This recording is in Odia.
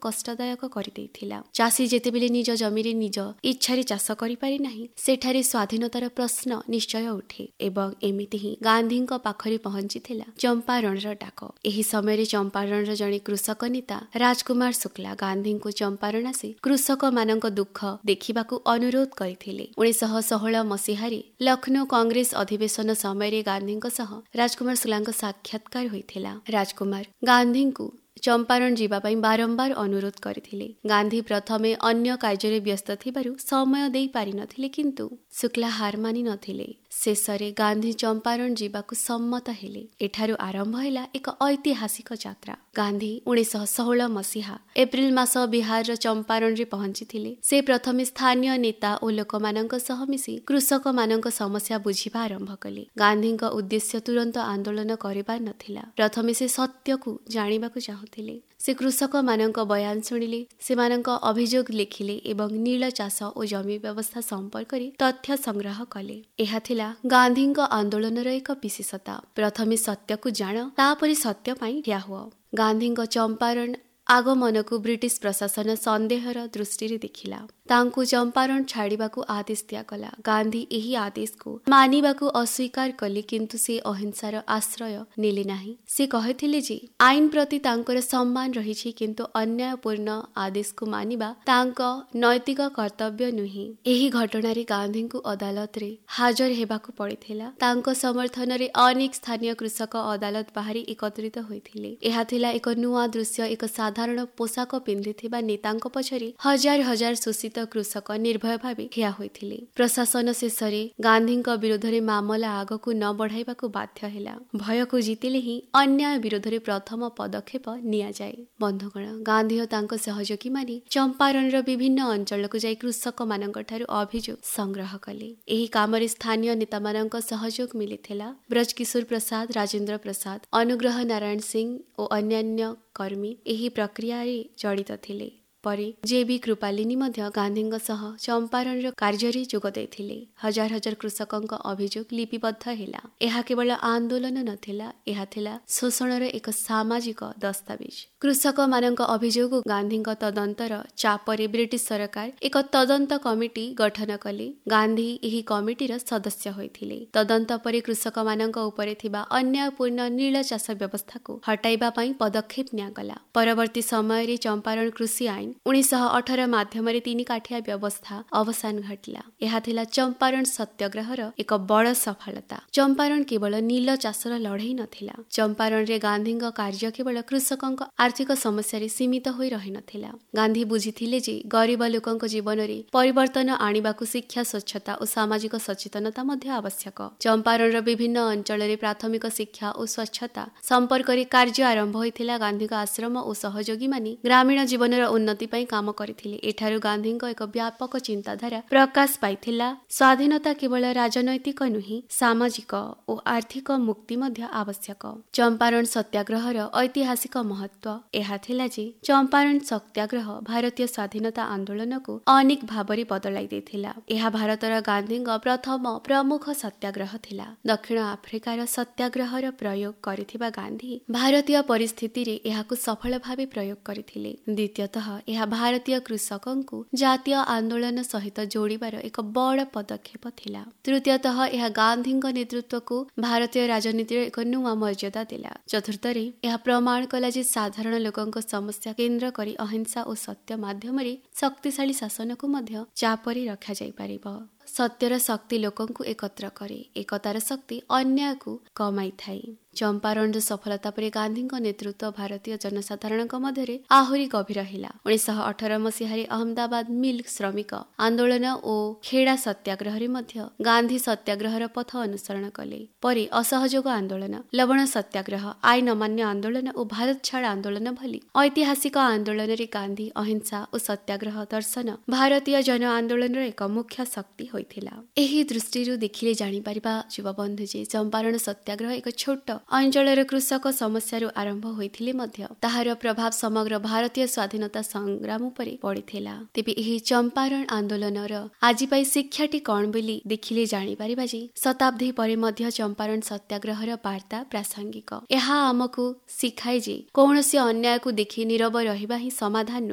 କଷ୍ଟଦାୟକ କରିଦେଇଥିଲା। ଚାଷୀ ଯେତେବେଳେ ନିଜ ଜମିରେ ନିଜ ଇଚ୍ଛାରେ ଚାଷ କରିପାରେ ନାହିଁ, ସେଠାରେ ସ୍ୱାଧୀନତାର ପ୍ରଶ୍ନ ନିଶ୍ଚୟ ଉଠେ ଏବଂ ଏମିତି ହିଁ ଗାନ୍ଧୀଙ୍କ ପାଖରେ ପହଞ୍ଚିଥିଲା ଚମ୍ପାରଣର ଡାକ। ଏହି ସମୟରେ ଚମ୍ପାରଣର ଜଣେ କୃଷକ ନେତା ରାଜକୁମାର ଶୁକ୍ଲା ଗାନ୍ଧୀଙ୍କୁ ଚମ୍ପାରଣ ଆସି କୃଷକମାନଙ୍କ ଦୁଃଖ ଦେଖିବାକୁ ଅନୁରୋଧ କରିଥିଲେ। 1916 ମସିହାରେ ଲକ୍ଷ୍ନୌ କଂଗ୍ରେସ ଅଧିବେଶନ ସମୟରେ ଗାନ୍ଧୀଙ୍କ ସହ ରାଜକୁମାର ଶୁକ୍ଲାଙ୍କ ସାକ୍ଷାତକାର ହୋଇଥିଲା। ରାଜକୁମାର ଗାନ୍ଧୀଙ୍କୁ ଚମ୍ପାରଣ ଯିବା ପାଇଁ ବାରମ୍ବାର ଅନୁରୋଧ କରିଥିଲେ। ଗାନ୍ଧୀ ପ୍ରଥମେ ଅନ୍ୟ କାର୍ଯ୍ୟରେ ବ୍ୟସ୍ତ ଥିବାରୁ ସମୟ ଦେଇ ପାରିନଥିଲେ, କିନ୍ତୁ ଶୁକ୍ଲା ହାର ମାନି ନଥିଲେ। ଶେଷରେ ଗାନ୍ଧୀ ଚମ୍ପାରଣ ଯିବାକୁ ସମ୍ମତ ହେଲେ। ଏଠାରୁ ଆରମ୍ଭ ହେଲା ଏକ ଐତିହାସିକ ଯାତ୍ରା। ଗାନ୍ଧୀ 1916 ମସିହା ଏପ୍ରିଲ ମାସ ବିହାରର ଚମ୍ପାରଣରେ ପହଞ୍ଚିଥିଲେ। ସେ ପ୍ରଥମେ ସ୍ଥାନୀୟ ନେତା ଓ ଲୋକମାନଙ୍କ ସହ ମିଶି କୃଷକମାନଙ୍କ ସମସ୍ୟା ବୁଝିବା ଆରମ୍ଭ କଲେ। ଗାନ୍ଧୀଙ୍କ ଉଦ୍ଦେଶ୍ୟ ତୁରନ୍ତ ଆନ୍ଦୋଳନ କରିବାର ନଥିଲା। ପ୍ରଥମେ ସେ ସତ୍ୟକୁ ଜାଣିବାକୁ ଚାହୁଁଥିଲେ। ସେ କୃଷକମାନଙ୍କ ବୟାନ ଶୁଣିଲେ, ସେମାନଙ୍କ ଅଭିଯୋଗ ଲେଖିଲେ ଏବଂ ନୀଳ ଚାଷ ଓ ଜମି ବ୍ୟବସ୍ଥା ସମ୍ପର୍କରେ ତଥ୍ୟ ସଂଗ୍ରହ କଲେ। ଏହା ଥିଲା ଗାନ୍ଧୀଙ୍କ ଆନ୍ଦୋଳନର ଏକ ବିଶେଷତା। ପ୍ରଥମେ ସତ୍ୟକୁ ଜାଣ, ତାପରେ ସତ୍ୟ ପାଇଁ ଠିଆ ହୁଅ। ଗାନ୍ଧୀଙ୍କ ଚମ୍ପାରଣ ଆଗମନକୁ ବ୍ରିଟିଶ ପ୍ରଶାସନ ସନ୍ଦେହର ଦୃଷ୍ଟିରେ ଦେଖିଲା। ତାଙ୍କୁ ଚମ୍ପାରଣ ଛାଡ଼ିବାକୁ ଆଦେଶ ଦିଆଗଲା। ଗାନ୍ଧୀ ଏହି ଆଦେଶକୁ ମାନିବାକୁ ଅସ୍ୱୀକାର କଲେ, କିନ୍ତୁ ସେ ଅହିଂସାର ଆଶ୍ରୟ ନେଲେ ନାହିଁ। ସେ କହିଥିଲେ ଯେ ଆଇନ ପ୍ରତି ତାଙ୍କର ସମ୍ମାନ ରହିଛି, କିନ୍ତୁ ଅନ୍ୟାୟପୂର୍ଣ୍ଣ ଆଦେଶକୁ ମାନିବା ତାଙ୍କ ନୈତିକ କର୍ତ୍ତବ୍ୟ ନୁହେଁ। ଏହି ଘଟଣାରେ ଗାନ୍ଧୀଙ୍କୁ ଅଦାଲତରେ ହାଜର ହେବାକୁ ପଡ଼ିଥିଲା। ତାଙ୍କ ସମର୍ଥନରେ ଅନେକ ସ୍ଥାନୀୟ କୃଷକ ଅଦାଲତ ବାହାରେ ଏକତ୍ରିତ ହୋଇଥିଲେ। ଏହା ଥିଲା ଏକ ନୂଆ ଦୃଶ୍ୟ। ଏକ ସାଧାରଣ ପୋଷାକ ପିନ୍ଧିଥିବା ନେତାଙ୍କ ପଛରେ ହଜାର ହଜାର ଶୋଷିତ କୃଷକ ନିର୍ଭୟ ଭାବେ ଠିଆ ହୋଇଥିଲେ। ପ୍ରଶାସନ ଶେଷରେ ଗାନ୍ଧୀଙ୍କ ବିରୋଧରେ ମାମଲା ଆଗକୁ ନ ବଢ଼ାଇବାକୁ ବାଧ୍ୟ ହେଲା। ଭୟକୁ ଜିତିଲେ ହିଁ ଅନ୍ୟାୟ ବିରୋଧରେ ପ୍ରଥମ ପଦକ୍ଷେପ ନିଆଯାଏ। ବନ୍ଧୁଗଣ, ଗାନ୍ଧୀ ଓ ତାଙ୍କ ସହଯୋଗୀମାନେ ଚମ୍ପାରଣର ବିଭିନ୍ନ ଅଞ୍ଚଳକୁ ଯାଇ କୃଷକମାନଙ୍କଠାରୁ ଅଭିଯୋଗ ସଂଗ୍ରହ କଲେ। ଏହି କାମରେ ସ୍ଥାନୀୟ ନେତାମାନଙ୍କ ସହଯୋଗ ମିଳିଥିଲା। ବ୍ରଜକିଶୋର ପ୍ରସାଦ, ରାଜେନ୍ଦ୍ର ପ୍ରସାଦ, ଅନୁଗ୍ରହ ନାରାୟଣ ସିଂ ଓ ଅନ୍ୟାନ୍ୟ କର୍ମୀ ଏହି ପ୍ରକ୍ରିୟାରେ ଜଡ଼ିତ ଥିଲେ। ପରେ ଜେ.ବି. କୃପାଲିନୀ ମଧ୍ୟ ଗାନ୍ଧୀଙ୍କ ସହ ଚମ୍ପାରଣର କାର୍ଯ୍ୟରେ ଯୋଗ ଦେଇଥିଲେ। ହଜାର ହଜାର କୃଷକଙ୍କ ଅଭିଯୋଗ ଲିପିବଦ୍ଧ ହେଲା। ଏହା କେବଳ ଆନ୍ଦୋଳନ ନଥିଲା, ଏହା ଥିଲା ଶୋଷଣର ଏକ ସାମାଜିକ ଦସ୍ତାବିଜ। କୃଷକମାନଙ୍କ ଅଭିଯୋଗ ଓ ଗାନ୍ଧୀଙ୍କ ତଦନ୍ତର ଚାପରେ ବ୍ରିଟିଶ ସରକାର ଏକ ତଦନ୍ତ କମିଟି ଗଠନ କଲେ। ଗାନ୍ଧୀ ଏହି କମିଟିର ସଦସ୍ୟ ହୋଇଥିଲେ। ତଦନ୍ତ ପରେ କୃଷକମାନଙ୍କ ଉପରେ ଥିବା ଅନ୍ୟାୟପୂର୍ଣ୍ଣ ନୀଳ ଚାଷ ବ୍ୟବସ୍ଥାକୁ ହଟାଇବା ପାଇଁ ପଦକ୍ଷେପ ନିଆଗଲା। ପରବର୍ତ୍ତୀ ସମୟରେ ଚମ୍ପାରଣ କୃଷି ଆଇନ 1918 ମାଧ୍ୟମରେ 3 କାଠିଆ ବ୍ୟବସ୍ଥା ଅବସାନ ଘଟିଲା। ଏହା ଥିଲା ଚମ୍ପାରଣ ସତ୍ୟାଗ୍ରହର ଏକ ବଡ଼ ସଫଳତା। ଚମ୍ପାରଣ କେବଳ ନୀଳ ଚାଷର ଲଢ଼େଇ ନଥିଲା। ଚମ୍ପାରଣରେ ଗାନ୍ଧୀଙ୍କ କାର୍ଯ୍ୟ କେବଳ କୃଷକଙ୍କ ଆର୍ଥିକ ସମସ୍ୟାରେ ସୀମିତ ହୋଇ ରହିନଥିଲା। ଗାନ୍ଧୀ ବୁଝିଥିଲେ ଯେ ଗରିବ ଲୋକଙ୍କ ଜୀବନରେ ପରିବର୍ତ୍ତନ ଆଣିବାକୁ ଶିକ୍ଷା, ସ୍ୱଚ୍ଛତା ଓ ସାମାଜିକ ସଚେତନତା ମଧ୍ୟ ଆବଶ୍ୟକ। ଚମ୍ପାରଣର ବିଭିନ୍ନ ଅଞ୍ଚଳରେ ପ୍ରାଥମିକ ଶିକ୍ଷା ଓ ସ୍ୱଚ୍ଛତା ସମ୍ପର୍କରେ କାର୍ଯ୍ୟ ଆରମ୍ଭ ହୋଇଥିଲା। ଗାନ୍ଧୀଙ୍କ ଆଶ୍ରମ ଓ ସହଯୋଗୀମାନେ ଗ୍ରାମୀଣ ଜୀବନର ଉନ୍ନତି ପାଇଁ କାମ କରିଥିଲେ। ଏଠାରୁ ଗାନ୍ଧୀଙ୍କ ଏକ ବ୍ୟାପକ ଚିନ୍ତାଧାରା ପ୍ରକାଶ ପାଇଥିଲା। ସ୍ୱାଧୀନତା କେବଳ ରାଜନୈତିକ ନୁହେଁ, ସାମାଜିକ ଓ ଆର୍ଥିକ ମୁକ୍ତି ମଧ୍ୟ ଆବଶ୍ୟକ। ଚମ୍ପାରଣ ସତ୍ୟାଗ୍ରହର ଐତିହାସିକ ମହତ୍ତ୍ୱ ଏହା ଥିଲା ଯେ ଚମ୍ପାରଣ ସତ୍ୟାଗ୍ରହ ଭାରତୀୟ ସ୍ୱାଧୀନତା ଆନ୍ଦୋଳନକୁ ଅନେକ ଭାବରେ ବଦଳାଇ ଦେଇଥିଲା। ଏହା ଭାରତର ଗାନ୍ଧୀଙ୍କ ପ୍ରଥମ ପ୍ରମୁଖ ସତ୍ୟାଗ୍ରହ ଥିଲା। ଦକ୍ଷିଣ ଆଫ୍ରିକାର ସତ୍ୟାଗ୍ରହର ପ୍ରୟୋଗ କରିଥିବା ଗାନ୍ଧୀ ଭାରତୀୟ ପରିସ୍ଥିତିରେ ଏହାକୁ ସଫଳ ଭାବେ ପ୍ରୟୋଗ କରିଥିଲେ। ଦ୍ୱିତୀୟତଃ, ଏହା ଭାରତୀୟ କୃଷକଙ୍କୁ ଜାତୀୟ ଆନ୍ଦୋଳନ ସହିତ ଯୋଡ଼ିବାର ଏକ ବଡ଼ ପଦକ୍ଷେପ ଥିଲା। ତୃତୀୟତଃ, ଏହା ଗାନ୍ଧୀଙ୍କ ନେତୃତ୍ୱକୁ ଭାରତୀୟ ରାଜନୀତିର ଏକ ନୂଆ ମର୍ଯ୍ୟାଦା ଦେଲା। ଚତୁର୍ଥରେ, ଏହା ପ୍ରମାଣ କଲା ଯେ ସାଧାରଣ ଲୋକଙ୍କ ସମସ୍ୟା କେନ୍ଦ୍ର କରି ଅହିଂସା ଓ ସତ୍ୟ ମାଧ୍ୟମରେ ଶକ୍ତିଶାଳୀ ଶାସନକୁ ମଧ୍ୟ ଚାପରେ ରଖାଯାଇପାରିବ। ସତ୍ୟର ଶକ୍ତି ଲୋକଙ୍କୁ ଏକତ୍ର କରେ, ଏକତାର ଶକ୍ତି ଅନ୍ୟାୟକୁ କମାଇଥାଏ। ଚମ୍ପାରଣର ସଫଳତା ପରେ ଗାନ୍ଧୀଙ୍କ ନେତୃତ୍ୱ ଭାରତୀୟ ଜନସାଧାରଣଙ୍କ ମଧ୍ୟରେ ଆହୁରି ଗଭୀର ହେଲା। 1918 ମସିହାରେ ଅହମ୍ମଦାବାଦ ମିଲ୍ ଶ୍ରମିକ ଆନ୍ଦୋଳନ ଓ ଖେଡ଼ା ସତ୍ୟାଗ୍ରହରେ ମଧ୍ୟ ଗାନ୍ଧୀ ସତ୍ୟାଗ୍ରହର ପଥ ଅନୁସରଣ କଲେ। ପରେ ଅସହଯୋଗ ଆନ୍ଦୋଳନ, ଲବଣ ସତ୍ୟାଗ୍ରହ, ଆଇନ ଅମାନ୍ୟ ଆନ୍ଦୋଳନ ଓ ଭାରତ ଛାଡ଼ ଆନ୍ଦୋଳନ ଭଳି ଐତିହାସିକ ଆନ୍ଦୋଳନରେ ଗାନ୍ଧୀ ଅହିଂସା ଓ ସତ୍ୟାଗ୍ରହ ଦର୍ଶନ ଭାରତୀୟ ଜନ ଆନ୍ଦୋଳନର ଏକ ମୁଖ୍ୟ ଶକ୍ତି ହୋଇଥିଲା। ଏହି ଦୃଷ୍ଟିରୁ ଦେଖିଲେ ଜାଣିପାରିବା ଯୁବବନ୍ଧୁ ଯେ ଚମ୍ପାରଣ ସତ୍ୟାଗ୍ରହ ଏକ ଛୋଟ ଅଞ୍ଚଳର କୃଷକ ସମସ୍ୟାରୁ ଆରମ୍ଭ ହୋଇଥିଲେ ମଧ୍ୟ ତାହାର ପ୍ରଭାବ ସମଗ୍ର ଭାରତୀୟ ସ୍ୱାଧୀନତା ସଂଗ୍ରାମ ଉପରେ ପଡ଼ିଥିଲା। ତେବେ ଏହି ଚମ୍ପାରଣ ଆନ୍ଦୋଳନର ଆଜି ପାଇଁ ଶିକ୍ଷାଟି କଣ ବୋଲି ଦେଖିଲେ ଜାଣିପାରିବା ଯେ ଶତାବ୍ଦୀ ପରେ ମଧ୍ୟ ଚମ୍ପାରଣ ସତ୍ୟାଗ୍ରହର ବାର୍ତ୍ତା ପ୍ରାସଙ୍ଗିକ। ଏହା ଆମକୁ ଶିଖାଏ ଯେ କୌଣସି ଅନ୍ୟାୟକୁ ଦେଖି ନୀରବ ରହିବା ହିଁ ସମାଧାନ